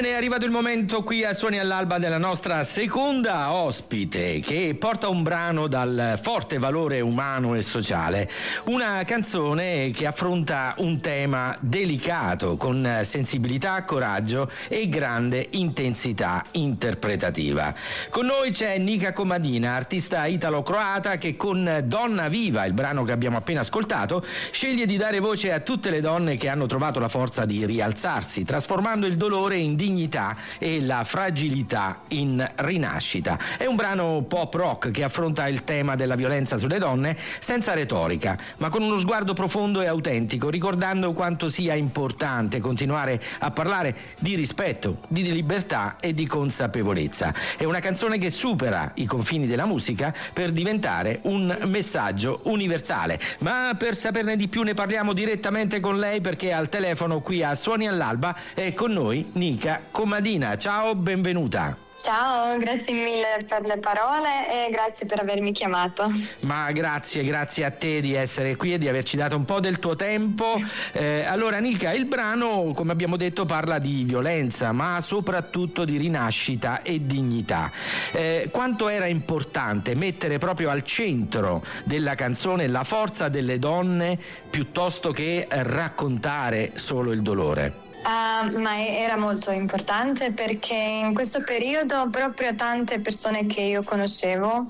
Bene, è arrivato il momento qui a Suoni all'Alba della nostra seconda ospite, che porta un brano dal forte valore umano e sociale, una canzone che affronta un tema delicato con sensibilità, coraggio e grande intensità interpretativa. Con noi c'è Nika Komadina, artista italo-croata che con Donna Viva, il brano che abbiamo appena ascoltato, sceglie di dare voce a tutte le donne che hanno trovato la forza di rialzarsi, trasformando il dolore in dignità e la fragilità in rinascita. È un brano pop rock che affronta il tema della violenza sulle donne senza retorica, ma con uno sguardo profondo e autentico, ricordando quanto sia importante continuare a parlare di rispetto, di libertà e di consapevolezza. È una canzone che supera i confini della musica per diventare un messaggio universale. Ma per saperne di più ne parliamo direttamente con lei, perché al telefono qui a Suoni all'Alba è con noi Nika Komadina. Ciao, benvenuta. Ciao, grazie mille per le parole e grazie per avermi chiamato. Ma grazie a te di essere qui e di averci dato un po' del tuo tempo. Allora Nika, il brano, come abbiamo detto, parla di violenza, ma soprattutto di rinascita e dignità. Quanto era importante mettere proprio al centro della canzone la forza delle donne piuttosto che raccontare solo il dolore? Ma era molto importante, perché in questo periodo proprio tante persone che io conoscevo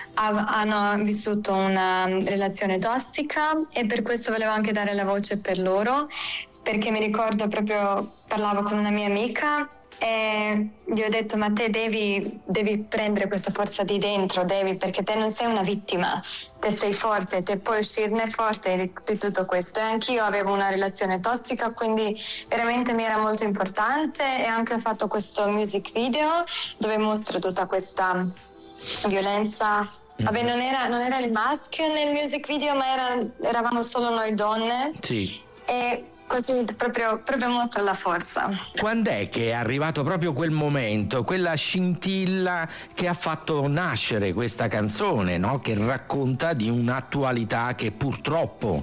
hanno vissuto una relazione tossica, e per questo volevo anche dare la voce per loro, perché mi ricordo proprio, parlavo con una mia amica e gli ho detto: ma te devi prendere questa forza di dentro, perché te non sei una vittima, te sei forte, te puoi uscirne forte di tutto questo. E anch'io avevo una relazione tossica, quindi veramente mi era molto importante, e anche ho fatto questo music video dove mostro tutta questa violenza. Vabbè, non era il maschio nel music video, ma eravamo solo noi donne. Sì. E così proprio mostra la forza. Quando è che è arrivato proprio quel momento, quella scintilla che ha fatto nascere questa canzone, no? Che racconta di un'attualità che purtroppo,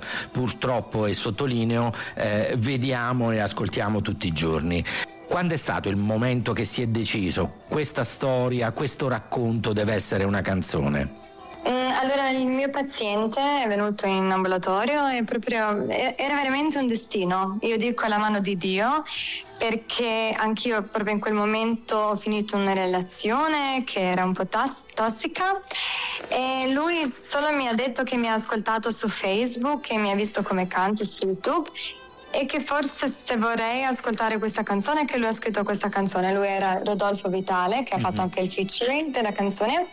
e sottolineo, vediamo e ascoltiamo tutti i giorni. Quando è stato il momento che si è deciso: questa storia, questo racconto deve essere una canzone? Allora, il mio paziente è venuto in ambulatorio e proprio era veramente un destino. Io dico la mano di Dio, perché anch'io proprio in quel momento ho finito una relazione che era un po' tossica, e lui solo mi ha detto che mi ha ascoltato su Facebook e mi ha visto come canto su YouTube, e che forse se vorrei ascoltare questa canzone, che lui ha scritto questa canzone. Lui era Rodolfo Vitale, che ha fatto anche il featuring della canzone.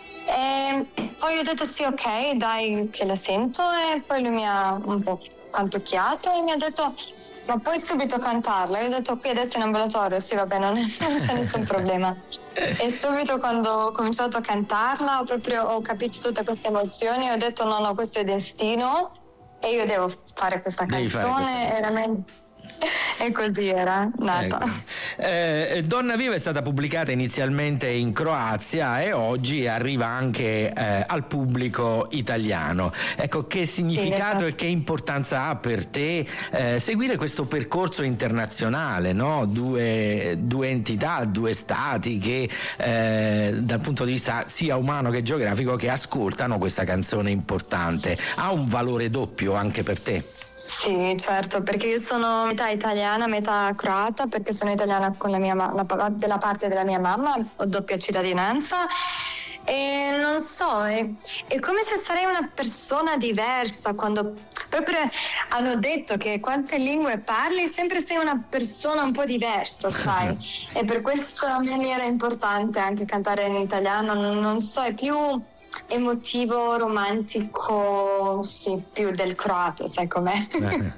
E poi ho detto sì, ok, dai che la sento, e poi lui mi ha un po' cantucchiato e mi ha detto: ma puoi subito cantarla? Io ho detto: qui adesso in ambulatorio, sì, vabbè, non c'è nessun problema. E subito quando ho cominciato a cantarla ho capito tutte queste emozioni, ho detto no, questo è destino e io devo fare questa canzone. Veramente. E così era nata. Ecco. Donna Viva è stata pubblicata inizialmente in Croazia e oggi arriva anche al pubblico italiano. Ecco, che significato e che importanza ha per te seguire questo percorso internazionale, no? Due entità, due stati che dal punto di vista sia umano che geografico, che ascoltano questa canzone importante. Ha un valore doppio anche per te? Sì, certo, perché io sono metà italiana, metà croata, perché sono italiana con della parte della mia mamma, ho doppia cittadinanza, e non so, è come se sarei una persona diversa. Quando proprio hanno detto che quante lingue parli, sempre sei una persona un po' diversa, sai? E per questo a me mi era importante anche cantare in italiano, non so, è più emotivo, romantico, sì, più del croato, sai com'è?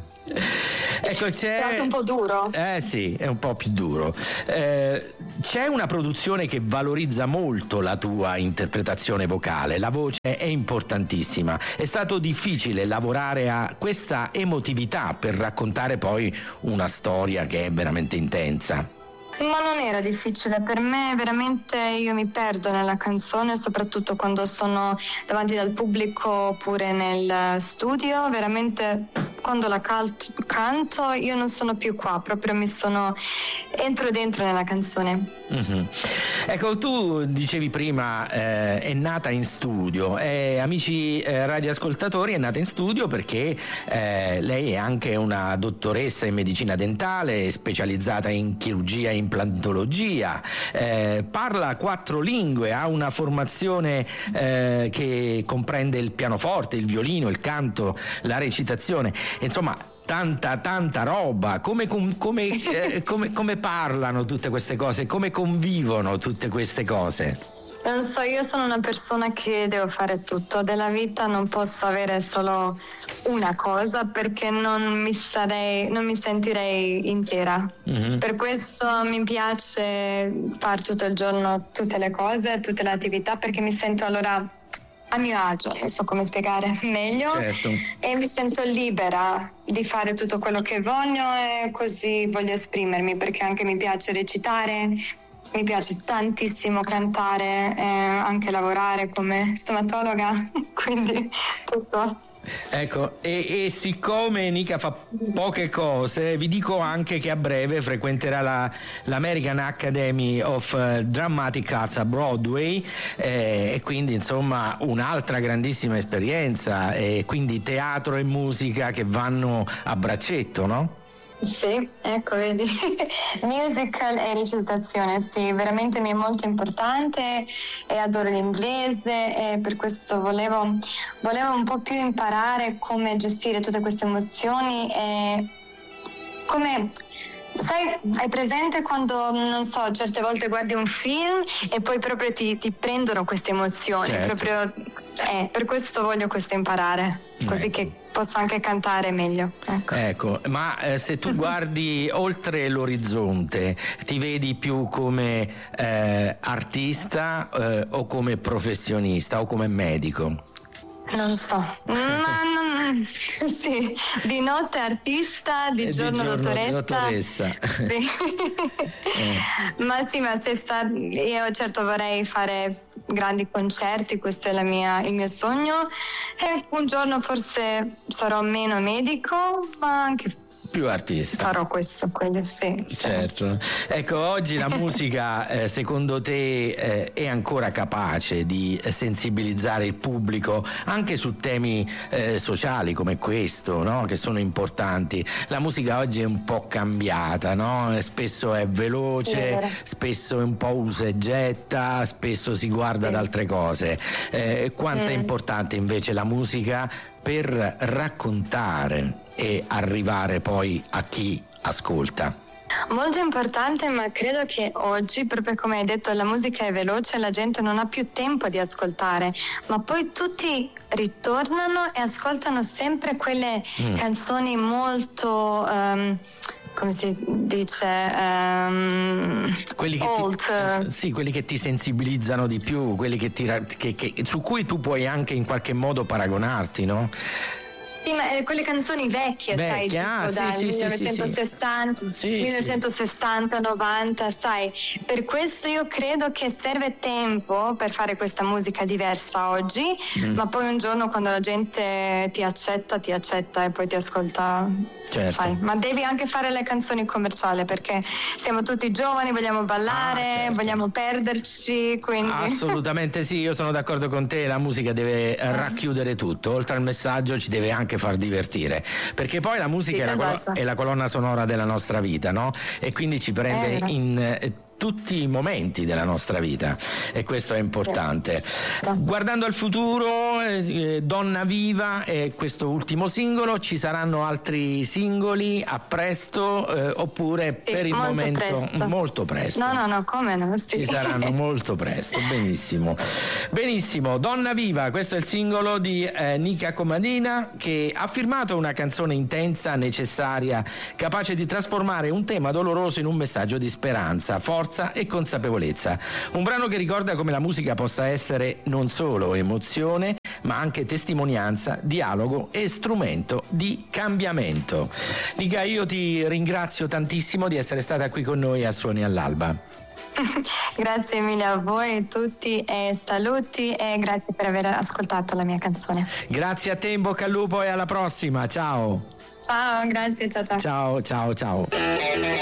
Ecco, È un po' duro. Sì, è un po' più duro. C'è una produzione che valorizza molto la tua interpretazione vocale, la voce è importantissima. È stato difficile lavorare a questa emotività per raccontare poi una storia che è veramente intensa? Ma non era difficile, per me veramente io mi perdo nella canzone, soprattutto quando sono davanti al pubblico oppure nel studio. Veramente quando la canto io non sono più qua, proprio entro dentro nella canzone. Mm-hmm. Ecco, tu dicevi prima è nata in studio, amici radioascoltatori, è nata in studio perché lei è anche una dottoressa in medicina dentale, specializzata in chirurgia e implantologia, parla 4 lingue, ha una formazione che comprende il pianoforte, il violino, il canto, la recitazione, insomma tanta roba. Come parlano tutte queste cose, come convivono tutte queste cose? Non so, io sono una persona che devo fare tutto della vita, non posso avere solo una cosa perché non mi sentirei intera. Mm-hmm. Per questo mi piace fare tutto il giorno tutte le cose, tutte le attività, perché mi sento allora a mio agio, non so come spiegare meglio. Certo. E mi sento libera di fare tutto quello che voglio e così voglio esprimermi, perché anche mi piace recitare, mi piace tantissimo cantare e anche lavorare come stomatologa, quindi tutto. Ecco, e siccome Nika fa poche cose, vi dico anche che a breve frequenterà l'American Academy of Dramatic Arts a Broadway, e quindi insomma un'altra grandissima esperienza, e quindi teatro e musica che vanno a braccetto, no? Sì, ecco, vedi, musical e recitazione, sì, veramente mi è molto importante e adoro l'inglese, e per questo volevo un po' più imparare come gestire tutte queste emozioni e come... Sai, hai presente quando, non so, certe volte guardi un film e poi proprio ti prendono queste emozioni, certo. Proprio, per questo voglio questo imparare, così che posso anche cantare meglio. Ecco, ma se tu guardi oltre l'orizzonte, ti vedi più come artista o come professionista o come medico? Non so, sì, di notte artista, di giorno dottoressa. Sì. Ma io certo vorrei fare grandi concerti, questo è il mio sogno, e un giorno forse sarò meno medico, ma anche più artista. Farò questo, quindi sì. Certo. Ecco, oggi la musica secondo te è ancora capace di sensibilizzare il pubblico anche su temi sociali come questo, no? Che sono importanti. La musica oggi è un po' cambiata, no? Spesso è veloce, sì, spesso è un po' usa e getta, spesso si guarda ad altre cose. Quanto è importante invece la musica per raccontare e arrivare poi a chi ascolta? Molto importante, ma credo che oggi, proprio come hai detto, la musica è veloce, la gente non ha più tempo di ascoltare, ma poi tutti ritornano e ascoltano sempre quelle canzoni molto come si dice, quelli che old. Sì, quelli che ti sensibilizzano di più, quelli che su cui tu puoi anche in qualche modo paragonarti, no? Sì, ma quelle canzoni vecchie, sai, tipo dal 1960, 1960, 90, sai. Per questo io credo che serve tempo per fare questa musica diversa oggi, ma poi un giorno quando la gente ti accetta e poi ti ascolta. Certo. Sai. Ma devi anche fare le canzoni commerciali, perché siamo tutti giovani, vogliamo ballare, vogliamo perderci, quindi... Assolutamente sì, io sono d'accordo con te, la musica deve racchiudere tutto, oltre al messaggio ci deve anche far divertire, perché poi la musica è la colonna sonora della nostra vita, no? E quindi ci prende in tutti i momenti della nostra vita, e questo è importante. Guardando al futuro, Donna Viva è questo ultimo singolo, ci saranno altri singoli a presto, oppure per il momento presto. Molto presto? No, come no? Sì. Ci saranno molto presto, benissimo. Donna Viva, questo è il singolo di Nika Comadina, che ha firmato una canzone intensa, necessaria, capace di trasformare un tema doloroso in un messaggio di speranza, forza e consapevolezza. Un brano che ricorda come la musica possa essere non solo emozione, ma anche testimonianza, dialogo e strumento di cambiamento. Nika, io ti ringrazio tantissimo di essere stata qui con noi a Suoni all'Alba. Grazie mille a voi tutti e saluti, e grazie per aver ascoltato la mia canzone. Grazie a te, in bocca al lupo e alla prossima, ciao. Ciao, grazie, ciao ciao. Ciao, ciao, ciao.